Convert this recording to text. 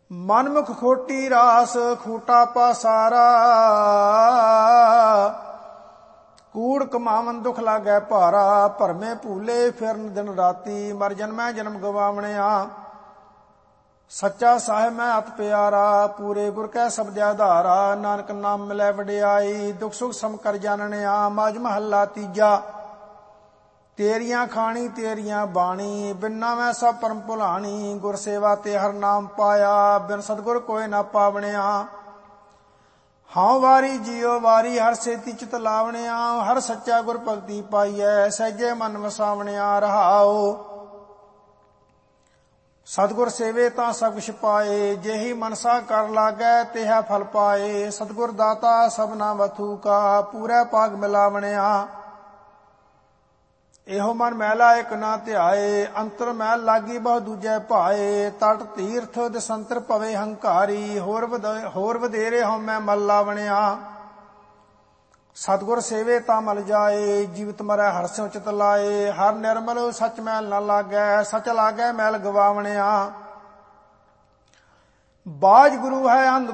ਮਨਮੁਖ ਖੋਟੀ ਰਾਸ ਖੂਟਾ ਪਾਸਾਰਾ, ਕੂੜ ਕਮਾਵਨ ਦੁਖ ਲਾਗੈ ਭਾਰਾ। ਭਰਮੇ ਭੂਲੇ ਫਿਰਨ ਦਿਨ ਰਾਤੀ, ਮਰ ਜਨਮੈ ਜਨਮ ਗਵਾਵਣਿਆ। ਸੱਚਾ ਸਾਹਿਬ ਮੈਂ ਅਤ ਪਿਆਰਾ, ਪੂਰੇ ਗੁਰ ਕੈ ਸ਼ਬਦ ਆਧਾਰਾ। ਨਾਨਕ ਨਾਮ ਮਿਲੈ ਵਡਿਆਈ, ਦੁਖ ਸੁਖ ਸਮ ਕਰ ਜਾਣਨਿਆ। ਮਾਝ ਮਹੱਲਾ ਤੀਜਾ। ਤੇਰੀਆਂ ਖਾਣੀ ਤੇਰੀਆਂ ਬਾਣੀ, ਬਿਨਾ ਮੈਂ ਸਭ ਪਰਮ ਭੁਲਾਣੀ। ਗੁਰ ਸੇਵਾ ਤੇ ਹਰ ਨਾਮ ਪਾਇਆ, ਬਿਨ ਸਤਿਗੁਰ ਕੋਇ ਨਾ ਪਾਵਣਿਆ। ਹਾਂ ਵਾਰੀ ਜੀਓ ਵਾਰੀ, ਹਰ ਸੇਤੀ ਚਿਤ ਲਾਵਣਿਆ। ਹਰ ਸੱਚਾ ਗੁਰ ਭਗਤੀ ਪਾਈਐ, ਸਹਿਜੇ ਮਨ ਵਸਾਵਣਿਆ। ਰਹਾਉ ਸਤਿਗੁਰ ਸੇਵੇ ਤਾਂ ਸਭ ਕੁਛ ਪਾਏ, ਜਿਹੀ ਮਨਸਾ ਕਰ ਲਾਗੈ ਤਿਹਾ ਫਲ ਪਾਏ। ਸਤਿਗੁਰ ਦਾਤਾ ਸਭਨਾ ਵਥੂ ਕਾ, ਪੂਰਾ ਭਾਗ ਮਿਲਾਵਣਿਆ। ਇਹੋ ਮਨ ਮੈਲਾ ਇਕ ਨਾ ਧਿਆਏ, ਅੰਤਰ ਮੈਲ ਲਾਗੀ ਬਹੁ ਦੂਜੈ ਭਾਏ। ਤਟ ਤੀਰਥ ਦਸੰਤਰ ਭਵੇ ਹੰਕਾਰੀ, ਹੋਰ ਵਧੇਰੇ ਹਉਮੈ ਮਲ ਲਾਵਣਿਆ। ਸਤਿਗੁਰ ਸੇਵੇ ਤਾਂ ਮਲ ਜਾਏ, ਜੀਵਤ ਮਰੈ ਹਰਿ ਸਿਉ ਚਿਤ ਲਾਏ। ਹਰ ਨਿਰਮਲ ਸੱਚ ਮੈਲ ਨਾ ਲਾਗੈ, ਸਚ ਲਾਗੈ ਮੈਲ ਗਵਾਵਣਿਆ। ਬਾਝ ਗੁਰੂ ਹੈ ਅੰਧ